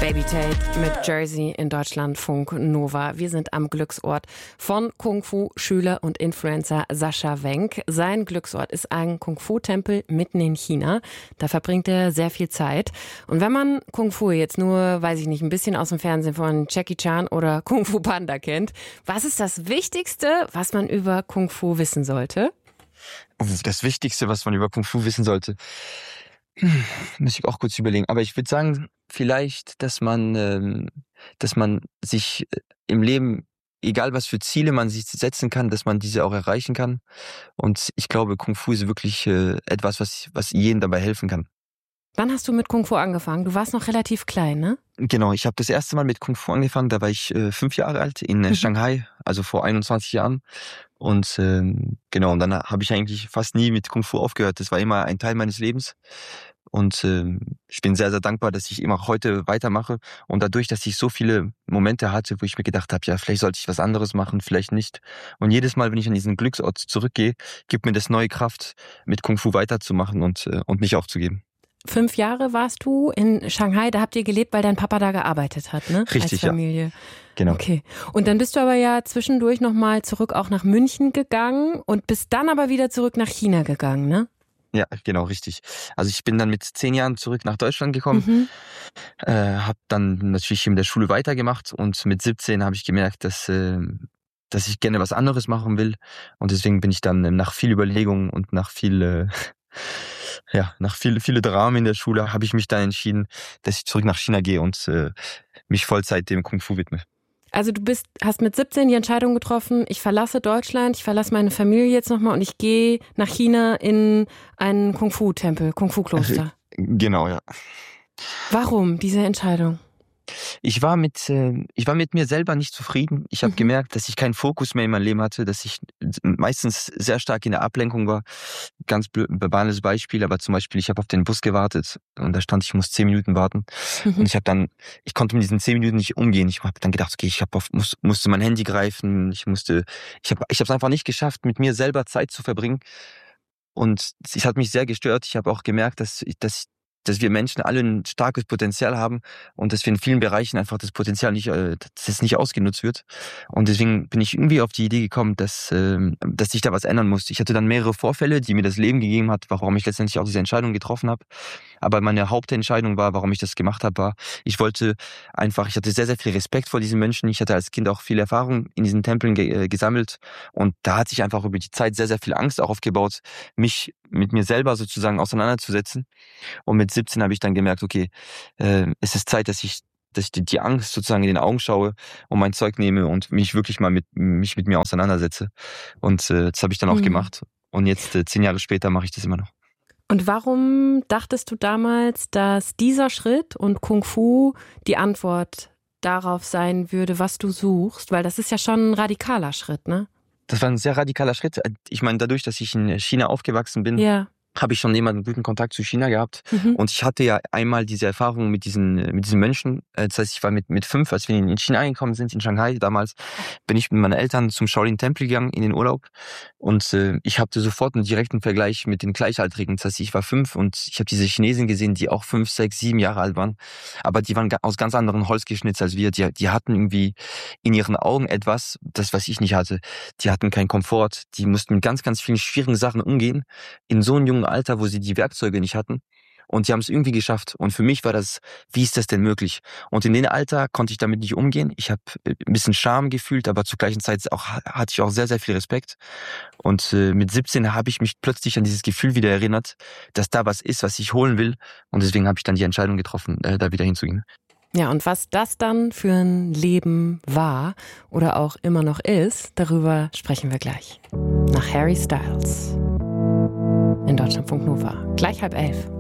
Baby Tate mit Jersey in Deutschlandfunk Nova. Wir sind am Glücksort von Kung-Fu-Schüler und Influencer Sascha Wenk. Sein Glücksort ist ein Kung-Fu-Tempel mitten in China. Da verbringt er sehr viel Zeit. Und wenn man Kung-Fu jetzt nur, weiß ich nicht, ein bisschen aus dem Fernsehen von Jackie Chan oder Kung-Fu Panda kennt, was ist das Wichtigste, was man über Kung-Fu wissen sollte? Das Wichtigste, was man über Kung-Fu wissen sollte, muss ich auch kurz überlegen. Aber ich würde sagen, vielleicht, dass man sich im Leben, egal was für Ziele man sich setzen kann, dass man diese auch erreichen kann. Und ich glaube, Kung-Fu ist wirklich etwas, was jedem dabei helfen kann. Wann hast du mit Kung-Fu angefangen? Du warst noch relativ klein, ne? Genau, ich habe das erste Mal mit Kung-Fu angefangen, da war ich 5 Jahre alt in Shanghai, also vor 21 Jahren. Und genau, und dann habe ich eigentlich fast nie mit Kung-Fu aufgehört. Das war immer ein Teil meines Lebens. Und ich bin sehr, sehr dankbar, dass ich immer heute weitermache. Und dadurch, dass ich so viele Momente hatte, wo ich mir gedacht habe, ja, vielleicht sollte ich was anderes machen, vielleicht nicht. Und jedes Mal, wenn ich an diesen Glücksort zurückgehe, gibt mir das neue Kraft, mit Kung-Fu weiterzumachen und nicht aufzugeben. 5 Jahre warst du in Shanghai, da habt ihr gelebt, weil dein Papa da gearbeitet hat, ne? Richtig, als Familie. Ja. Genau. Okay. Und dann bist du aber ja zwischendurch nochmal zurück auch nach München gegangen und bist dann aber wieder zurück nach China gegangen, ne? Ja, genau, richtig. Also ich bin dann mit 10 Jahren zurück nach Deutschland gekommen, habe dann natürlich in der Schule weitergemacht und mit 17 habe ich gemerkt, dass ich gerne was anderes machen will. Und deswegen bin ich dann nach viel Überlegung und nach viele Dramen in der Schule, habe ich mich dann entschieden, dass ich zurück nach China gehe und mich Vollzeit dem Kung-Fu widme. Also du hast mit 17 die Entscheidung getroffen, ich verlasse Deutschland, ich verlasse meine Familie jetzt nochmal und ich gehe nach China in einen Kung-Fu-Tempel, Kung-Fu-Kloster. Genau, ja. Warum diese Entscheidung? Ich war mit mir selber nicht zufrieden. Ich habe gemerkt, dass ich keinen Fokus mehr in meinem Leben hatte, dass ich meistens sehr stark in der Ablenkung war. Ganz banales Beispiel, aber zum Beispiel, ich habe auf den Bus gewartet und da stand, ich muss 10 Minuten warten. Und ich konnte mit diesen 10 Minuten nicht umgehen. Ich habe dann gedacht, okay, ich musste mein Handy greifen. Ich habe es einfach nicht geschafft, mit mir selber Zeit zu verbringen. Und es hat mich sehr gestört. Ich habe auch gemerkt, dass wir Menschen alle ein starkes Potenzial haben und dass wir in vielen Bereichen einfach das Potenzial dass es nicht ausgenutzt wird. Und deswegen bin ich irgendwie auf die Idee gekommen, dass sich da was ändern muss. Ich hatte dann mehrere Vorfälle, die mir das Leben gegeben hat, warum ich letztendlich auch diese Entscheidung getroffen habe. Aber meine Hauptentscheidung war, warum ich das gemacht habe, war, ich hatte sehr, sehr viel Respekt vor diesen Menschen. Ich hatte als Kind auch viel Erfahrung in diesen Tempeln gesammelt. Und da hat sich einfach über die Zeit sehr, sehr viel Angst auch aufgebaut, mich mit mir selber sozusagen auseinanderzusetzen. Und mit 17 habe ich dann gemerkt, okay, es ist Zeit, dass ich die Angst sozusagen in den Augen schaue und mein Zeug nehme und mich wirklich mal mit mir auseinandersetze. Und das habe ich dann auch gemacht. Und jetzt, 10 Jahre später, mache ich das immer noch. Und warum dachtest du damals, dass dieser Schritt und Kung Fu die Antwort darauf sein würde, was du suchst? Weil das ist ja schon ein radikaler Schritt, ne? Das war ein sehr radikaler Schritt. Ich meine, dadurch, dass ich in China aufgewachsen bin, habe ich schon jemanden guten Kontakt zu China gehabt. Und ich hatte ja einmal diese Erfahrung mit diesen Mönchen. Das heißt, ich war mit 5, als wir in China angekommen sind, in Shanghai damals, bin ich mit meinen Eltern zum Shaolin-Tempel gegangen in den Urlaub. Und ich hatte sofort einen direkten Vergleich mit den Gleichaltrigen. Das heißt, ich war 5 und ich habe diese Chinesen gesehen, die auch 5, 6, 7 Jahre alt waren. Aber die waren aus ganz anderen Holz geschnitzt als wir. Die hatten irgendwie in ihren Augen etwas, das, was ich nicht hatte. Die hatten keinen Komfort. Die mussten mit ganz, ganz vielen schwierigen Sachen umgehen. In so einem jungen Alter, wo sie die Werkzeuge nicht hatten. Und sie haben es irgendwie geschafft. Und für mich war das, wie ist das denn möglich? Und in dem Alter konnte ich damit nicht umgehen. Ich habe ein bisschen Scham gefühlt, aber zur gleichen Zeit hatte ich auch sehr, sehr viel Respekt. Und mit 17 habe ich mich plötzlich an dieses Gefühl wieder erinnert, dass da was ist, was ich holen will. Und deswegen habe ich dann die Entscheidung getroffen, da wieder hinzugehen. Ja, und was das dann für ein Leben war oder auch immer noch ist, darüber sprechen wir gleich. Nach Harry Styles. In Deutschlandfunk Nova. Gleich 10:30.